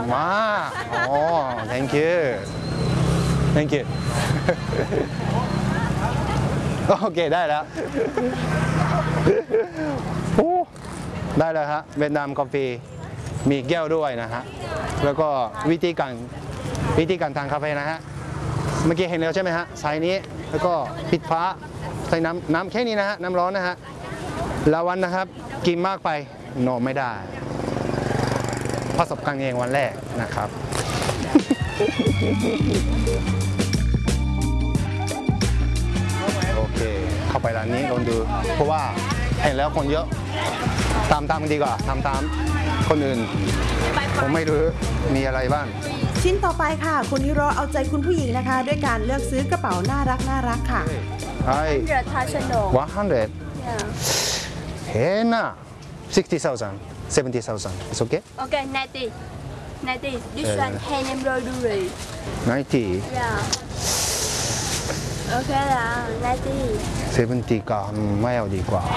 มากอ๋อ thank you thank you โอเคได้แล้วได้แล้วฮะเวียดนามกาแฟมีแก้วด้วยนะฮะแล้วก็วิธีการทานกาแฟนะฮะเมื่อกี้เห็นแล้วใช่ไหมฮะใส่นี้แล้วก็ปิดฟ้าใส่น้ำแค่นี้นะฮะน้ำร้อนนะฮะแล้ววันนะครับกินมากไปนอนไม่ได้ประสบการณ์เองวันแรกนะครับโอเคเข้าไปร้านนี้ลองดูเพราะว่าเห็นแล้วคนเยอะตามดีกว่าตามคนอื่นผมไม่รู้มีอะไรบ้างชิ้นต่อไปค่ะคุณฮิโร่เอาใจคุณผู้หญิงนะคะด้วยการเลือกซื้อกระเป๋าน่ารักค่ะ 100,000 เห็นนะ60,000 70,000 it's okay okay 90 this one hand embroidery 90 yeah okay ละ90 70ก็ไม่เอาดีกว่า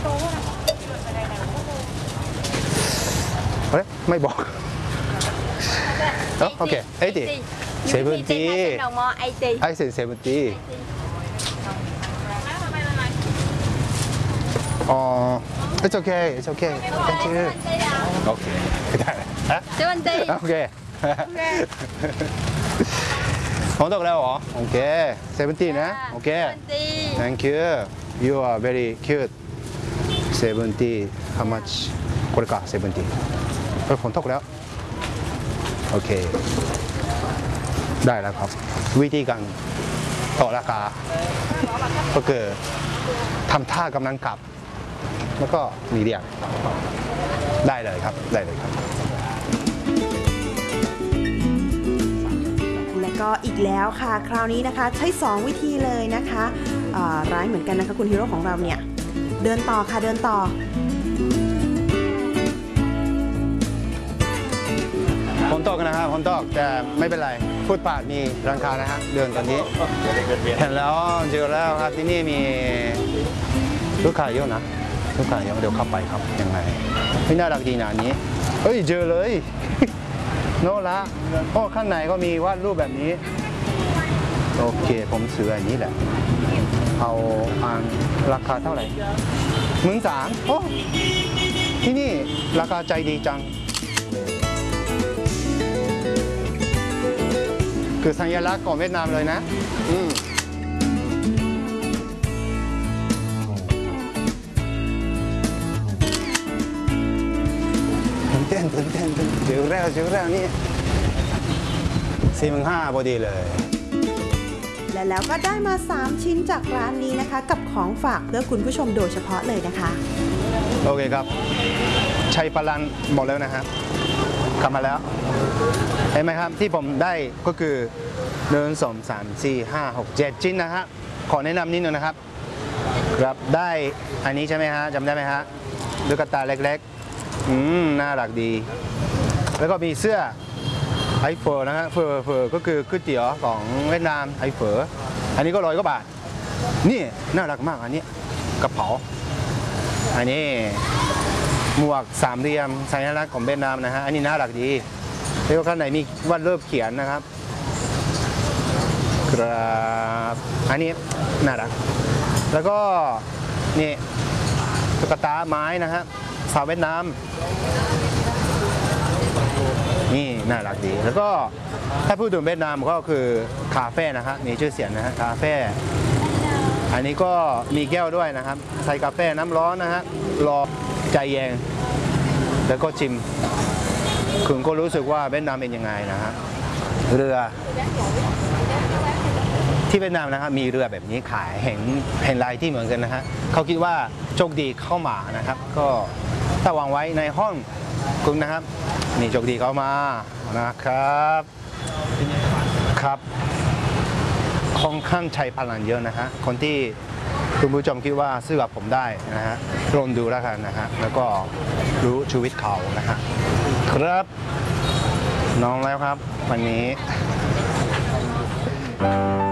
เฮ้ยไม่บอกโอเค80 70 I said 70อ๋อ it's okay it's okay thank you โอเคได้ฮะ70โอเคผมตกแล้วเหรอโอเค70นะโอเค thank you you are very cute 70 how much これか70ผมตกแล้วโอเคได้แล้วครับวิธีการต่อราคาก็คือทำท่ากำลังกลับแล้วก็มีเรียกได้เลยครับและก็อีกแล้วค่ะคราวนี้นะคะใช้2วิธีเลยนะคะร้ายเหมือนกันนะคะคุณฮีโร่ของเราเนี่ยเดินต่อค่ะเดินต่อฝนตกนะครับฝนตกแต่ไม่เป็นไรฟุตบาทมีร้านค้านะฮะเดินตอนนี้เห็นแล้วเจอแล้วครับที่นี่มีลูกค้าเยอะนะลูกค้าเยอะเดี๋ยวเข้าไปครับยังไงไม่น่ารักดีนะนี้เฮ้ยเจอเลยโน่ละโอ้ข้างในก็มีวาดรูปแบบนี้โอเคผมซื้ออันนี้แหละเอาราคาเท่าไหร่13,000โอ้ที่นี่ราคาใจดีจังคือสัญลักษณ์ของเวียดนามเลยนะตื่นเต้นเจอแล้วนี่45,000พอดีเลยและแล้วก็ได้มา3ชิ้นจากร้านนี้นะคะกับของฝากเพื่อคุณผู้ชมโดยเฉพาะเลยนะคะโอเคครับชัยพลันหมดแล้วนะครับกลับมาแล้วเห็นไหมครับที่ผมได้ก็คือ1 2 3 4 5 6 7ชิ้นนะฮะขอแนะนำนิดนึงนะครับครับได้อันนี้ใช่ไหมฮะจำได้ไหมฮะลูกตาเล็กๆน่ารักดีแล้วก็มีเสื้อไอเฟอร์นะฮะเฟอร์ก็คือก๋วยเตี๋ยวของเวียดนามไอเฟอร์อันนี้ก็100 กว่าบาทนี่น่ารักมากอันนี้กระเป๋าอันนี้หมวก3เหลี่ยมสัญลักษณ์ของเวียดนามนะฮะอันนี้น่ารักดีแล้วก็ข้างในมีวาดรูปเขียนนะครับครับอันนี้น่ารักแล้วก็นี่ตุ๊กตาไม้นะฮะสาวเวียดนามนี่น่ารักดีแล้วก็ถ้าพูดถึงเวียดนามก็คือคาเฟ่นะฮะมีชื่อเสียงนะฮะคาเฟ่อันนี้ก็มีแก้วด้วยนะครับใส่กาแฟน้ำร้อนนะฮะรอใจเย็นแล้วก็ชิมคุณก็รู้สึกว่าเวียดนามเป็นยังไงนะฮะเรือที่เวียดนามนะครับมีเรือแบบนี้ขายเห็นลายที่เหมือนกันนะฮะเขาคิดว่าโชคดีเข้ามานะครับก็ถ้าวางไว้ในห้องคุณนะครับนี่โชคดีเข้ามานะครับครับค่อนข้างใช้พลังเยอะนะฮะคนที่คุณผู้ชมคิดว่าซื้อกับผมได้นะฮะลองดูแล้วกันนะฮะแล้วก็รู้ชีวิตเขานะฮะครับน้องแล้วครับวันนี้